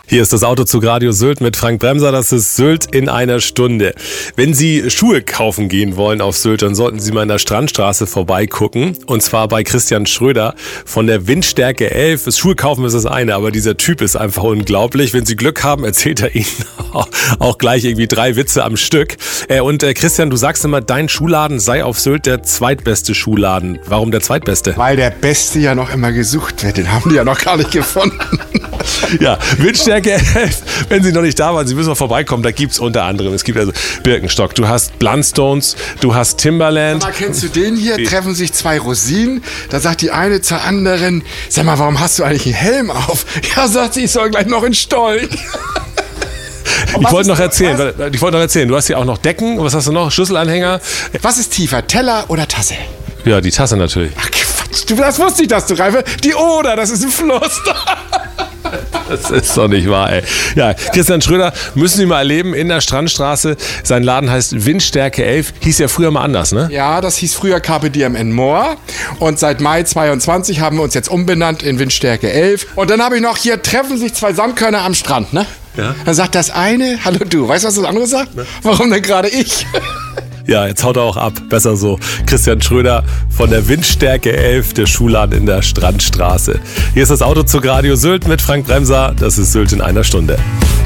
Hier ist das Autozug Radio Sylt mit Frank Bremser. Das ist Sylt in einer Stunde. Wenn Sie Schuhe kaufen gehen wollen auf Sylt, dann sollten Sie mal in der Strandstraße vorbeigucken. Und zwar bei Christian Schröder von der Windstärke 11. Das Schuhe kaufen ist das eine, aber dieser Typ ist einfach unglaublich. Wenn Sie Glück haben, erzählt er Ihnen auch gleich irgendwie 3 Witze am Stück. Und Christian, du sagst immer, dein Schuhladen sei auf Sylt der zweitbeste Schuhladen. Warum der zweitbeste? Weil der Beste ja noch immer gesucht wird. Den haben die ja noch gar nicht gefunden. Ja, Windstärke 11. Wenn Sie noch nicht da waren, Sie müssen mal vorbeikommen. Da gibt es unter anderem, es gibt also Birkenstock, du hast Blundstones, du hast Timberland. Sag mal, kennst du den hier? Treffen sich 2 Rosinen. Da sagt die eine zur anderen, sag mal, warum hast du eigentlich einen Helm auf? Ja, sagt sie, ich soll gleich noch in Stollen. Ich wollte noch erzählen, du hast hier auch noch Decken. Was hast du noch? Schlüsselanhänger. Was ist tiefer, Teller oder Tasse? Ja, die Tasse natürlich. Ach Quatsch, das wusste ich, dass du Reife. Die Oder, das ist ein Fluss. Das ist doch nicht wahr, ey. Ja, Christian Schröder müssen Sie mal erleben in der Strandstraße. Sein Laden heißt Windstärke 11. Hieß ja früher mal anders, ne? Ja, das hieß früher Carpe Diem and More. Und seit Mai 22 haben wir uns jetzt umbenannt in Windstärke 11. Und dann habe ich noch, hier treffen sich 2 Sandkörner am Strand, ne? Ja. Dann sagt das eine, hallo du, weißt du, was das andere sagt? Ne? Warum denn gerade ich? Ja, jetzt haut er auch ab. Besser so. Christian Schröder von der Windstärke 11, der Schuhladen in der Strandstraße. Hier ist das Autozug Radio Sylt mit Frank Bremser. Das ist Sylt in einer Stunde.